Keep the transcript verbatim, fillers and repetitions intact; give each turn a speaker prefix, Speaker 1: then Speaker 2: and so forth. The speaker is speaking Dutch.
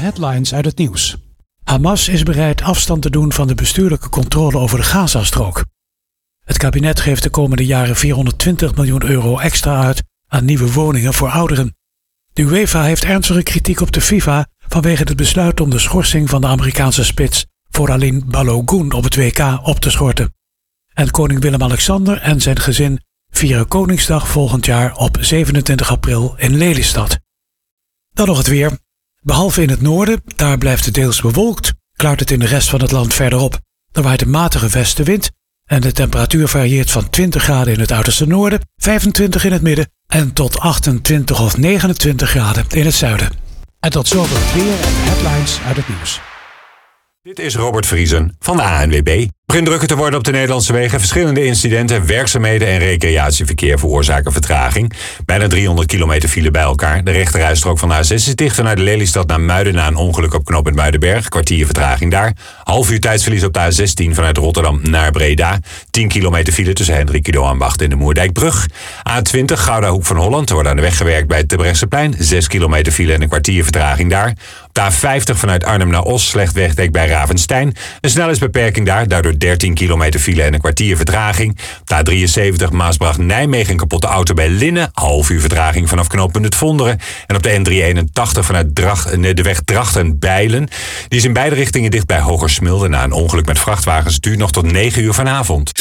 Speaker 1: headlines uit het nieuws. Hamas is bereid afstand te doen van de bestuurlijke controle over de Gazastrook. Het kabinet geeft de komende jaren vierhonderdtwintig miljoen euro extra uit aan nieuwe woningen voor ouderen. De UEFA heeft ernstige kritiek op de FIFA vanwege het besluit om de schorsing van de Amerikaanse spits Fouralin Balogun op het W K op te schorten. En koning Willem-Alexander en zijn gezin vieren Koningsdag volgend jaar op zevenentwintig april in Lelystad. Dan nog het weer. Behalve in het noorden, daar blijft het deels bewolkt, klaart het in de rest van het land verderop. Er waait een matige westenwind en de temperatuur varieert van twintig graden in het uiterste noorden, vijfentwintig in het midden en tot achtentwintig of negenentwintig graden in het zuiden. En tot zover het weer en de headlines uit het nieuws.
Speaker 2: Dit is Robert Vriesen van de A N W B. Het begint drukker te worden op de Nederlandse wegen. Verschillende incidenten, werkzaamheden en recreatieverkeer veroorzaken vertraging. Bijna driehonderd kilometer file bij elkaar. De rechterrijstrook van de A zes is dicht vanuit Lelystad naar Muiden na een ongeluk op knooppunt Muidenberg. Kwartier vertraging daar. Half uur tijdsverlies op de A zestien vanuit Rotterdam naar Breda. tien kilometer file tussen Hendrik Ido Ambacht en de Moerdijkbrug. A twintig Gouda Hoek van Holland. Er wordt aan de weg gewerkt bij het Terbrechtseplein. zes kilometer file en een kwartier vertraging daar. Op de A vijftig vanuit Arnhem naar Os. Slecht wegdek bij Ravenstein. Een snelheidsbeperking daar. Daardoor dertien kilometer file en een kwartier vertraging. Op de A drieënzeventig Maasbracht-Nijmegen een kapotte auto bij Linnen. Half uur vertraging vanaf knooppunt Het Vonderen. En op de N driehonderdeenentachtig vanuit Drach, nee, de weg Drachten-Bijlen. Die is in beide richtingen dicht bij Hogersmilde na een ongeluk met vrachtwagens. Het duurt nog tot negen uur vanavond.